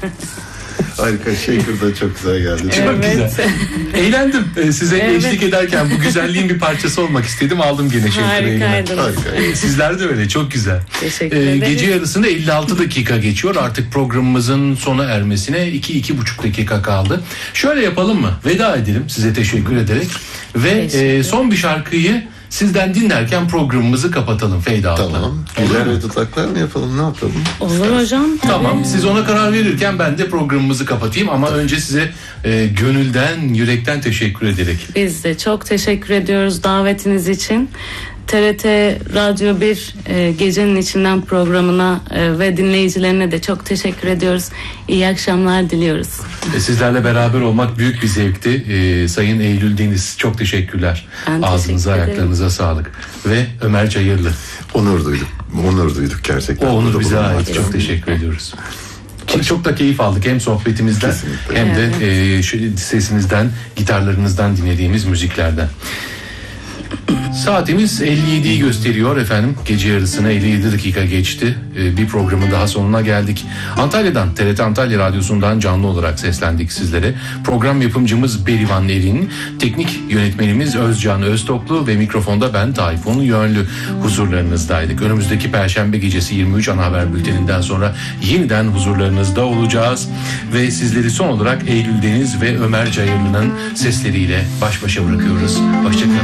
Harika. Shaker da çok güzel geldi. Çok Evet. güzel. Eğlendim. Size Evet. eşlik ederken bu güzelliğin bir parçası olmak istedim. Aldım gene Shaker'ı elime. Harikaydınız. Harika. Sizler de öyle. Çok güzel. Teşekkür ederiz. Gece yarısında 56 dakika geçiyor. Artık programımızın sona ermesine 2-2,5 dakika kaldı. Şöyle yapalım mı? Veda edelim size teşekkür ederek. Ve Teşekkür. son bir şarkıyı sizden dinlerken programımızı kapatalım Fade Out'la. Tamam. Güzel ve dudaklar mı yapalım? Ne yapalım? Olur hocam. tabii. Tamam, siz ona karar verirken ben de programımızı kapatayım ama önce size gönülden, yürekten teşekkür ederek. Biz de çok teşekkür ediyoruz davetiniz için. TRT Radyo 1 Gecenin İçinden programına ve dinleyicilerine de çok teşekkür ediyoruz. İyi akşamlar diliyoruz. Sizlerle beraber olmak büyük bir zevkti. Sayın Eylül Deniz, çok teşekkürler. Ben Ağzınıza, teşekkür ederim. ayaklarınıza sağlık. Ve Ömer Çayırlı. Onur duyduk. Onur duyduk gerçekten. O onur Burada bize bulunmak. ait. Çok teşekkür ediyoruz. Çok da keyif aldık hem sohbetimizden Kesinlikle. hem de şu sesinizden, gitarlarınızdan dinlediğimiz müziklerden. Saatimiz 57'yi gösteriyor efendim. Gece yarısına 57 dakika geçti. Bir programın daha sonuna geldik. Antalya'dan, TRT Antalya Radyosu'ndan canlı olarak seslendik sizlere. Program yapımcımız Berivan Erin, teknik yönetmenimiz Özcan Öztoklu ve mikrofonda ben Tayfun Yönlü huzurlarınızdaydık. Önümüzdeki Perşembe gecesi 23 ana haber bülteninden sonra yeniden huzurlarınızda olacağız. Ve sizleri son olarak Eylül Deniz ve Ömer Çayırlı'nın sesleriyle baş başa bırakıyoruz. Hoşçakalın.